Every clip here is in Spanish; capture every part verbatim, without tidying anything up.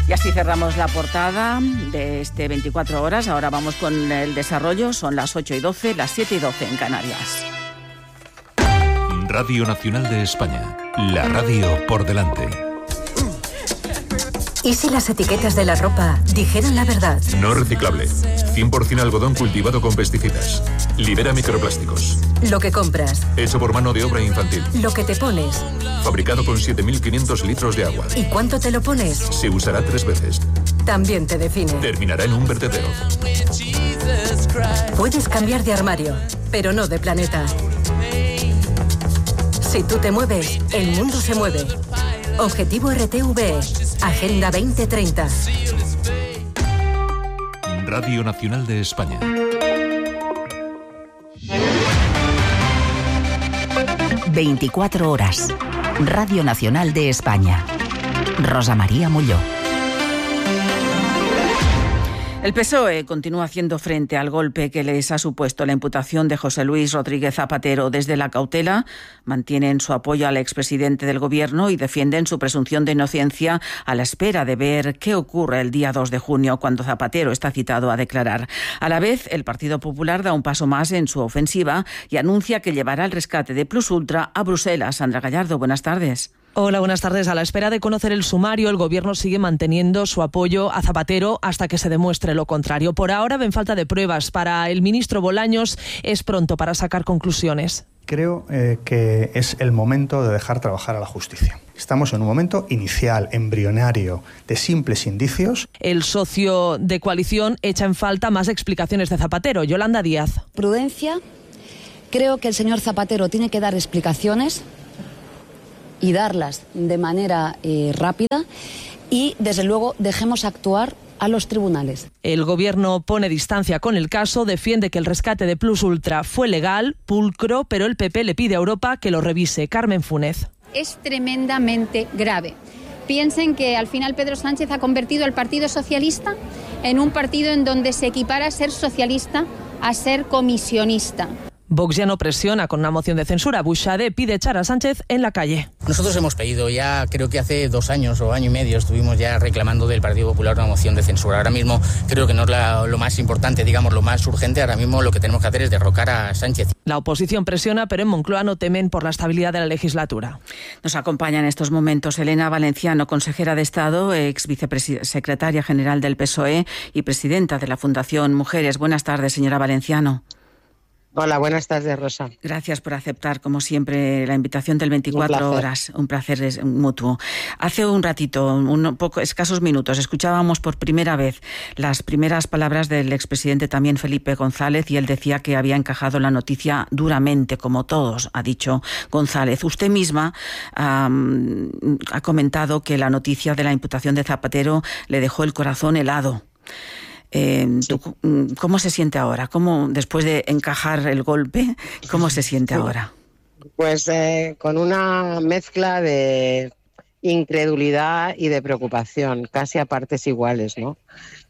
Y así cerramos la portada de este veinticuatro horas. Ahora vamos con el desarrollo. Son las ocho y doce, las siete y doce en Canarias. Radio Nacional de España. La radio por delante. ¿Y si las etiquetas de la ropa dijeran la verdad? No reciclable. cien por ciento algodón cultivado con pesticidas. Libera microplásticos. Lo que compras. Hecho por mano de obra infantil. Lo que te pones. Fabricado con siete mil quinientos litros de agua. ¿Y cuánto te lo pones? Se usará tres veces. También te define. Terminará en un vertedero. Puedes cambiar de armario, pero no de planeta. Si tú te mueves, el mundo se mueve. Objetivo R T V E. Agenda veinte treinta. Radio Nacional de España. veinticuatro horas. Radio Nacional de España. Rosa María Molló. El P S O E continúa haciendo frente al golpe que les ha supuesto la imputación de José Luis Rodríguez Zapatero. Desde la cautela mantienen su apoyo al expresidente del Gobierno y defienden su presunción de inocencia a la espera de ver qué ocurre el día dos de junio, cuando Zapatero está citado a declarar. A la vez, el Partido Popular da un paso más en su ofensiva y anuncia que llevará el rescate de Plus Ultra a Bruselas. Sandra Gallardo, buenas tardes. Hola, buenas tardes. A la espera de conocer el sumario, el Gobierno sigue manteniendo su apoyo a Zapatero hasta que se demuestre lo contrario. Por ahora ven falta de pruebas. Para el ministro Bolaños es pronto para sacar conclusiones. Creo eh, que es el momento de dejar trabajar a la justicia. Estamos en un momento inicial, embrionario, de simples indicios. El socio de coalición echa en falta más explicaciones de Zapatero. Yolanda Díaz. Prudencia. Creo que el señor Zapatero tiene que dar explicaciones y darlas de manera eh, rápida y, desde luego, dejemos actuar a los tribunales. El Gobierno pone distancia con el caso, defiende que el rescate de Plus Ultra fue legal, pulcro, pero el P P le pide a Europa que lo revise. Carmen Funes. Es tremendamente grave. Piensen que al final Pedro Sánchez ha convertido al Partido Socialista en un partido en donde se equipara ser socialista a ser comisionista. Vox ya no presiona con una moción de censura. Buxade pide echar a Sánchez en la calle. Nosotros hemos pedido ya, creo que hace dos años o año y medio, estuvimos ya reclamando del Partido Popular una moción de censura. Ahora mismo creo que no es la, lo más importante, digamos, lo más urgente. Ahora mismo lo que tenemos que hacer es derrocar a Sánchez. La oposición presiona, pero en Moncloa no temen por la estabilidad de la legislatura. Nos acompaña en estos momentos Elena Valenciano, consejera de Estado, ex vicesecretaria general del P S O E y presidenta de la Fundación Mujeres. Buenas tardes, señora Valenciano. Hola, buenas tardes, Rosa. Gracias por aceptar, como siempre, la invitación del veinticuatro horas. Un placer mutuo. Hace un ratito, un poco, escasos minutos, escuchábamos por primera vez las primeras palabras del expresidente también Felipe González, y él decía que había encajado la noticia duramente, como todos, ha dicho González. Usted misma um, ha comentado que la noticia de la imputación de Zapatero le dejó el corazón helado. Eh, ¿tú, ¿Cómo se siente ahora? ¿Cómo, después de encajar el golpe, cómo se siente ahora? Pues eh, con una mezcla de incredulidad y de preocupación, casi a partes iguales, ¿no?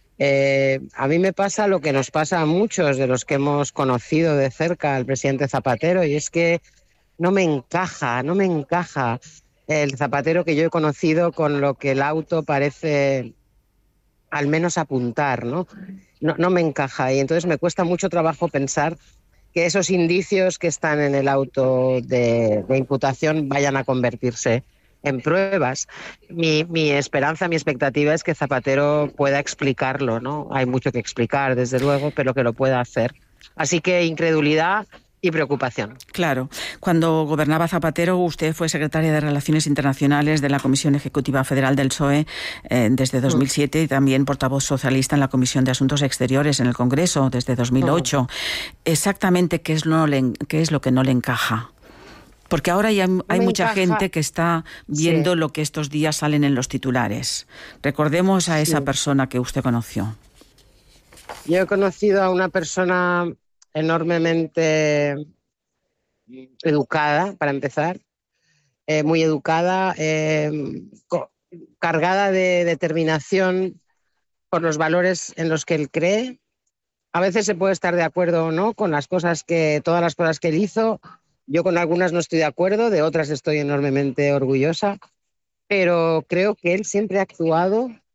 Eh, a mí me pasa lo que nos pasa a muchos de los que hemos conocido de cerca al presidente Zapatero, y es que no me encaja, no me encaja el Zapatero que yo he conocido con lo que el auto parece al menos apuntar, ¿no? No, no me encaja, y entonces me cuesta mucho trabajo pensar que esos indicios que están en el auto de, de imputación vayan a convertirse en pruebas. Mi, mi esperanza, mi expectativa es que Zapatero pueda explicarlo, ¿no? Hay mucho que explicar, desde luego, pero que lo pueda hacer. Así que incredulidad y preocupación. Claro. Cuando gobernaba Zapatero, usted fue secretaria de Relaciones Internacionales de la Comisión Ejecutiva Federal del P S O E eh, desde dos mil siete y también portavoz socialista en la Comisión de Asuntos Exteriores en el Congreso desde dos mil ocho. Exactamente, ¿qué es lo, qué es lo que no le encaja? Porque ahora ya hay mucha encaja. gente que está viendo sí. lo que estos días salen en los titulares. Recordemos a esa sí. persona que usted conoció. Yo he conocido a una persona enormemente educada, para empezar, eh, muy educada, eh, cargada de determinación por los valores en los que él cree. A veces se puede estar de acuerdo o no con las cosas que, todas las cosas que él hizo. Yo con algunas no estoy de acuerdo, de otras estoy enormemente orgullosa, pero creo que él siempre ha actuado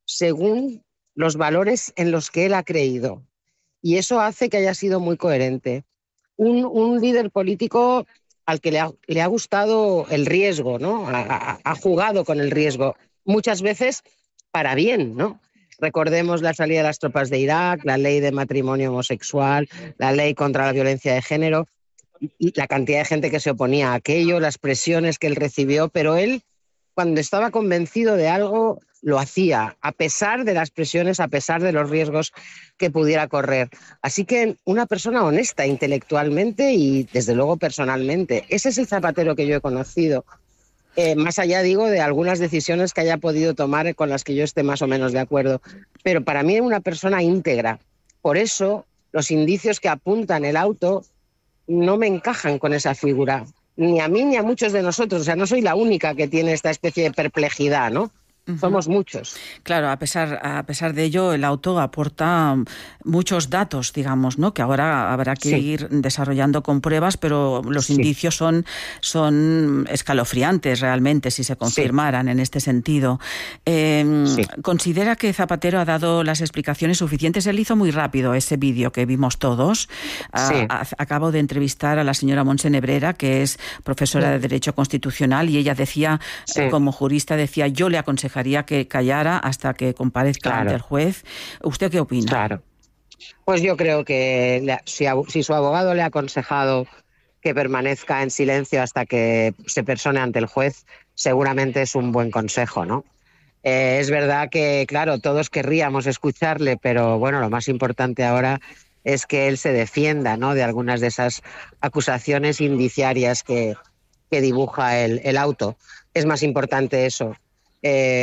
según los valores en los que él ha creído. Y eso hace que haya sido muy coherente. Un, un líder político al que le ha, le ha gustado el riesgo, ¿no? Ha, ha jugado con el riesgo, muchas veces para bien, ¿no? Recordemos la salida de las tropas de Irak, la ley de matrimonio homosexual, la ley contra la violencia de género, y la cantidad de gente que se oponía a aquello, las presiones que él recibió, pero él, cuando estaba convencido de algo, lo hacía, a pesar de las presiones, a pesar de los riesgos que pudiera correr. Así que una persona honesta intelectualmente y, desde luego, personalmente. Ese es el Zapatero que yo he conocido. Eh, más allá, digo, de algunas decisiones que haya podido tomar con las que yo esté más o menos de acuerdo. Pero para mí es una persona íntegra. Por eso, los indicios que apuntan el auto no me encajan con esa figura. Ni a mí ni a muchos de nosotros. O sea, no soy la única que tiene esta especie de perplejidad, ¿no? Uh-huh. Somos muchos. Claro, a pesar, a pesar de ello, el auto aporta muchos datos, digamos, ¿no? Que ahora habrá que sí. ir desarrollando con pruebas, pero los sí. indicios son, son escalofriantes realmente si se confirmaran sí. en este sentido. Eh, sí. ¿Considera que Zapatero ha dado las explicaciones suficientes? Él hizo muy rápido ese vídeo que vimos todos. Sí. A, a, acabo de entrevistar a la señora Montse Nebrera, que es profesora sí. de Derecho Constitucional, y ella decía, sí. eh, como jurista, decía, yo le aconsejaría que callara hasta que comparezca claro. ante el juez. ¿Usted qué opina? Claro. Pues yo creo que le, si, si su abogado le ha aconsejado que permanezca en silencio hasta que se persone ante el juez, seguramente es un buen consejo, ¿no? Eh, es verdad que, claro, todos querríamos escucharle, pero bueno, lo más importante ahora es que él se defienda, ¿no?, de algunas de esas acusaciones indiciarias que, que dibuja el, el auto. Es más importante eso. Eh,